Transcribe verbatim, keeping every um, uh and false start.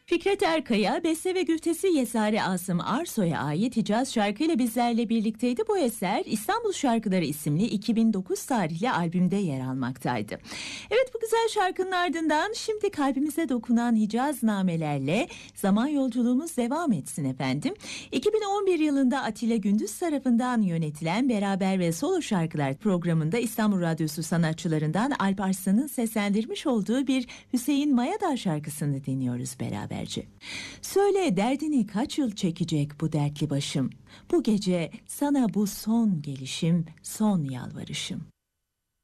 Fikret Erkaya, beste ve güftesi Yesari Asım Arsoy'a ait Hicaz şarkıyla bizlerle birlikteydi. Bu eser İstanbul Şarkıları isimli iki bin dokuz tarihli albümde yer almaktaydı. Evet, bu güzel şarkının ardından şimdi kalbimize dokunan Hicaz namelerle zaman yolculuğumuz devam etsin efendim. iki bin on bir yılında Atilla Gündüz tarafından yönetilen Beraber ve Solo Şarkılar programında İstanbul Radyosu sanatçılarından Alp Arslan'ın seslendirmiş olduğu bir Hüseyin Mayadağ şarkısını dinliyoruz beraberce. Söyle derdini kaç yıl çekecek bu dertli başım, bu gece sana bu son gelişim, son yalvarışım.